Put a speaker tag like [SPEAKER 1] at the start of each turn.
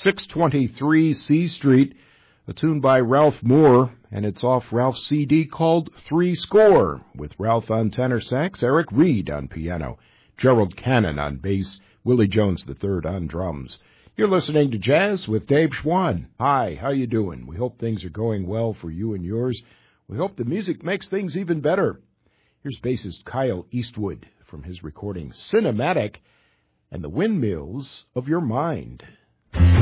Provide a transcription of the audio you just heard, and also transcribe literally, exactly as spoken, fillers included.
[SPEAKER 1] six twenty-three C Street, a tune by Ralph Moore, and it's off Ralph's C D called Three Score, with Ralph on tenor sax, Eric Reed on piano, Gerald Cannon on bass, Willie Jones the third on drums. You're listening to Jazz with Dave Schwann. Hi, how you doing? We hope things are going well for you and yours. We hope the music makes things even better. Here's bassist Kyle Eastwood from his recording Cinematic and the Windmills of Your Mind.